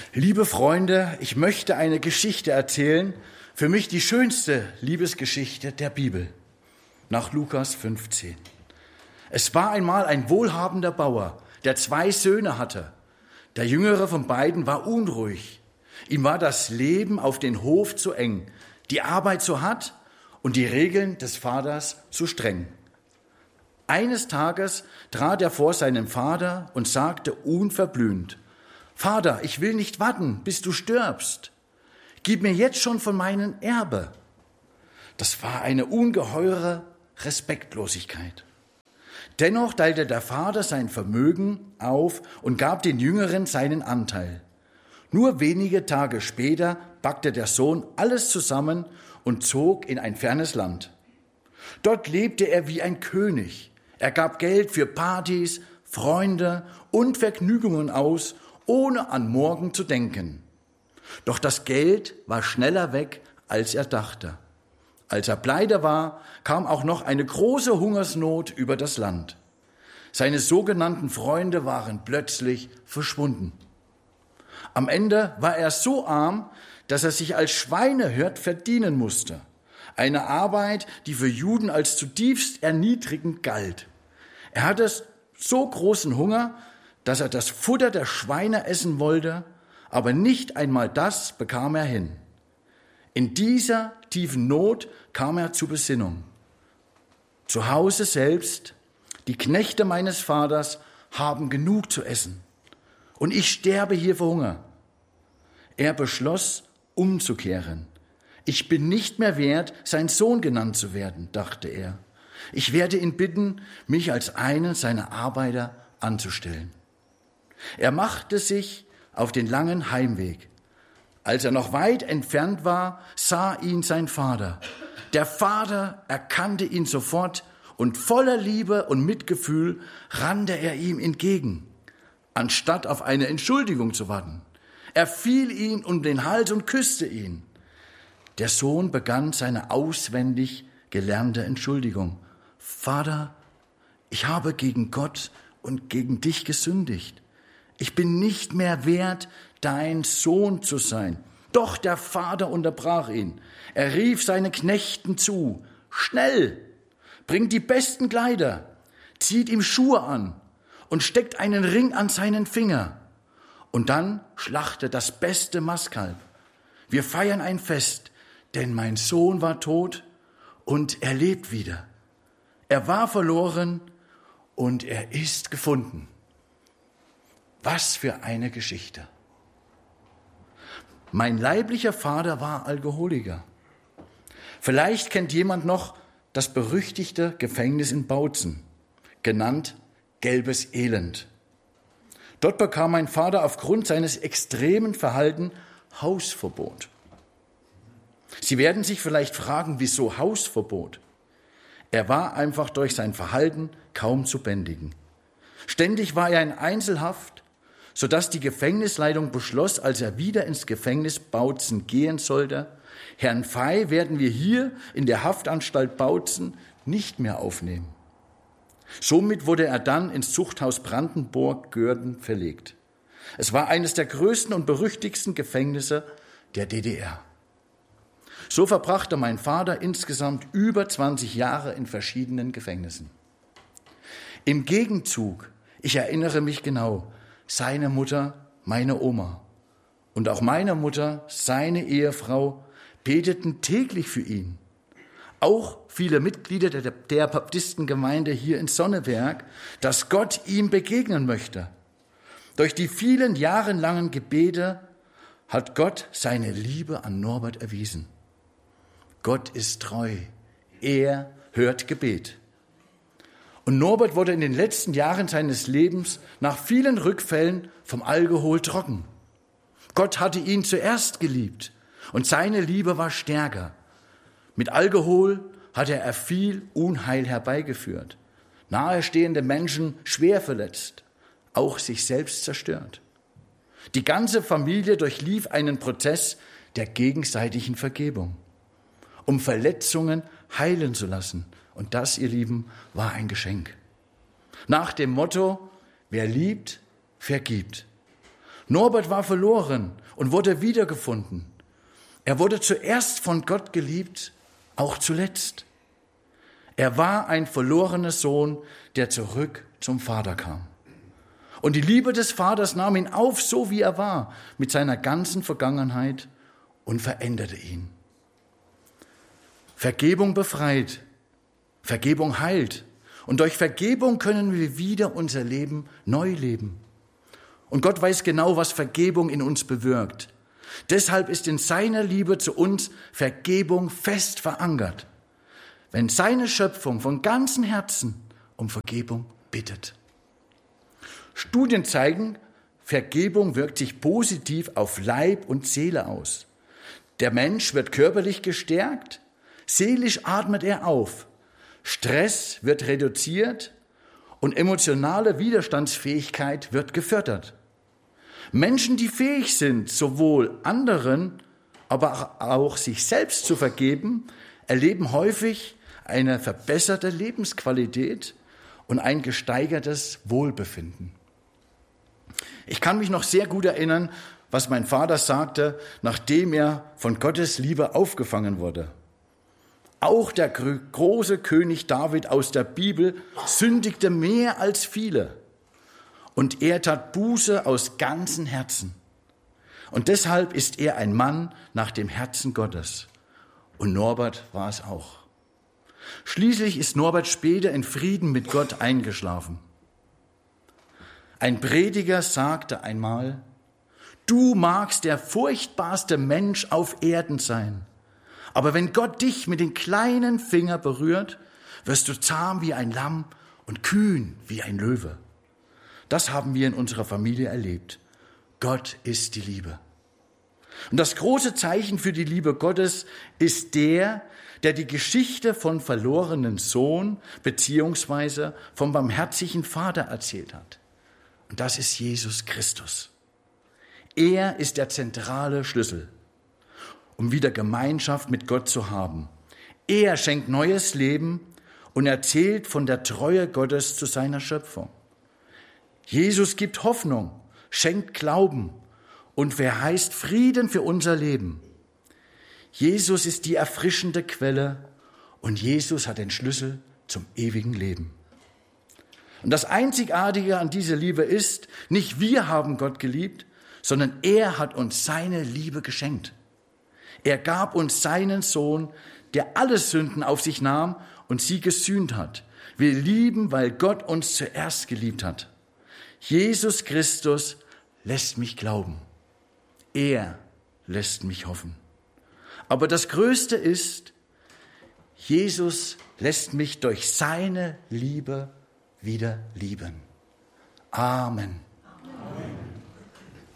Liebe Freunde, ich möchte eine Geschichte erzählen, für mich die schönste Liebesgeschichte der Bibel, nach Lukas 15. Es war einmal ein wohlhabender Bauer, der 2 Söhne hatte. Der jüngere von beiden war unruhig. Ihm war das Leben auf den Hof zu eng, die Arbeit zu hart und die Regeln des Vaters zu streng. Eines Tages trat er vor seinem Vater und sagte unverblümt: Vater, ich will nicht warten, bis du stirbst. Gib mir jetzt schon von meinem Erbe. Das war eine ungeheure Respektlosigkeit. Dennoch teilte der Vater sein Vermögen auf und gab den Jüngeren seinen Anteil. Nur wenige Tage später packte der Sohn alles zusammen und zog in ein fernes Land. Dort lebte er wie ein König. Er gab Geld für Partys, Freunde und Vergnügungen aus, ohne an morgen zu denken. Doch das Geld war schneller weg, als er dachte. Als er pleite war, kam auch noch eine große Hungersnot über das Land. Seine sogenannten Freunde waren plötzlich verschwunden. Am Ende war er so arm, dass er sich als Schweinehirt verdienen musste. Eine Arbeit, die für Juden als zutiefst erniedrigend galt. Er hatte so großen Hunger, dass er das Futter der Schweine essen wollte, aber nicht einmal das bekam er hin. In dieser tiefen Not kam er zur Besinnung. Zu Hause selbst, die Knechte meines Vaters haben genug zu essen und ich sterbe hier vor Hunger. Er beschloss, umzukehren. Ich bin nicht mehr wert, sein Sohn genannt zu werden, dachte er. Ich werde ihn bitten, mich als einen seiner Arbeiter anzustellen. Er machte sich auf den langen Heimweg. Als er noch weit entfernt war, sah ihn sein Vater. Der Vater erkannte ihn sofort und voller Liebe und Mitgefühl rannte er ihm entgegen, anstatt auf eine Entschuldigung zu warten. Er fiel ihm um den Hals und küsste ihn. Der Sohn begann seine auswendig gelernte Entschuldigung. Vater, ich habe gegen Gott und gegen dich gesündigt. Ich bin nicht mehr wert, dein Sohn zu sein. Doch der Vater unterbrach ihn. Er rief seinen Knechten zu: Schnell, bringt die besten Kleider, zieht ihm Schuhe an und steckt einen Ring an seinen Finger. Und dann schlachtet das beste Mastkalb. Wir feiern ein Fest, denn mein Sohn war tot und er lebt wieder. Er war verloren und er ist gefunden. Was für eine Geschichte. Mein leiblicher Vater war Alkoholiker. Vielleicht kennt jemand noch das berüchtigte Gefängnis in Bautzen, genannt Gelbes Elend. Dort bekam mein Vater aufgrund seines extremen Verhaltens Hausverbot. Sie werden sich vielleicht fragen, wieso Hausverbot? Er war einfach durch sein Verhalten kaum zu bändigen. Ständig war er in Einzelhaft, sodass die Gefängnisleitung beschloss, als er wieder ins Gefängnis Bautzen gehen sollte: Herrn Fey werden wir hier in der Haftanstalt Bautzen nicht mehr aufnehmen. Somit wurde er dann ins Zuchthaus Brandenburg-Görden verlegt. Es war eines der größten und berüchtigsten Gefängnisse der DDR. So verbrachte mein Vater insgesamt über 20 Jahre in verschiedenen Gefängnissen. Im Gegenzug, ich erinnere mich genau, seine Mutter, meine Oma und auch meine Mutter, seine Ehefrau, beteten täglich für ihn. Auch viele Mitglieder der Baptistengemeinde hier in Sonneberg, dass Gott ihm begegnen möchte. Durch die vielen jahrelangen Gebete hat Gott seine Liebe an Norbert erwiesen. Gott ist treu. Er hört Gebet. Und Norbert wurde in den letzten Jahren seines Lebens nach vielen Rückfällen vom Alkohol trocken. Gott hatte ihn zuerst geliebt und seine Liebe war stärker. Mit Alkohol hatte er viel Unheil herbeigeführt, nahestehende Menschen schwer verletzt, auch sich selbst zerstört. Die ganze Familie durchlief einen Prozess der gegenseitigen Vergebung, um Verletzungen heilen zu lassen. Und das, ihr Lieben, war ein Geschenk. Nach dem Motto: Wer liebt, vergibt. Norbert war verloren und wurde wiedergefunden. Er wurde zuerst von Gott geliebt, auch zuletzt. Er war ein verlorener Sohn, der zurück zum Vater kam. Und die Liebe des Vaters nahm ihn auf, so wie er war, mit seiner ganzen Vergangenheit und veränderte ihn. Vergebung befreit, Vergebung heilt. Und durch Vergebung können wir wieder unser Leben neu leben. Und Gott weiß genau, was Vergebung in uns bewirkt. Deshalb ist in seiner Liebe zu uns Vergebung fest verankert, wenn seine Schöpfung von ganzem Herzen um Vergebung bittet. Studien zeigen, Vergebung wirkt sich positiv auf Leib und Seele aus. Der Mensch wird körperlich gestärkt, seelisch atmet er auf, Stress wird reduziert und emotionale Widerstandsfähigkeit wird gefördert. Menschen, die fähig sind, sowohl anderen, aber auch sich selbst zu vergeben, erleben häufig eine verbesserte Lebensqualität und ein gesteigertes Wohlbefinden. Ich kann mich noch sehr gut erinnern, was mein Vater sagte, nachdem er von Gottes Liebe aufgefangen wurde. Auch der große König David aus der Bibel sündigte mehr als viele. Und er tat Buße aus ganzem Herzen. Und deshalb ist er ein Mann nach dem Herzen Gottes. Und Norbert war es auch. Schließlich ist Norbert später in Frieden mit Gott eingeschlafen. Ein Prediger sagte einmal: Du magst der furchtbarste Mensch auf Erden sein, aber wenn Gott dich mit den kleinen Fingern berührt, wirst du zahm wie ein Lamm und kühn wie ein Löwe. Das haben wir in unserer Familie erlebt. Gott ist die Liebe. Und das große Zeichen für die Liebe Gottes ist der die Geschichte von verlorenen Sohn beziehungsweise vom barmherzigen Vater erzählt hat. Und das ist Jesus Christus. Er ist der zentrale Schlüssel, um wieder Gemeinschaft mit Gott zu haben. Er schenkt neues Leben und erzählt von der Treue Gottes zu seiner Schöpfung. Jesus gibt Hoffnung, schenkt Glauben und verheißt Frieden für unser Leben. Jesus ist die erfrischende Quelle und Jesus hat den Schlüssel zum ewigen Leben. Und das Einzigartige an dieser Liebe ist, nicht wir haben Gott geliebt, sondern er hat uns seine Liebe geschenkt. Er gab uns seinen Sohn, der alle Sünden auf sich nahm und sie gesühnt hat. Wir lieben, weil Gott uns zuerst geliebt hat. Jesus Christus lässt mich glauben. Er lässt mich hoffen. Aber das Größte ist, Jesus lässt mich durch seine Liebe wieder lieben. Amen.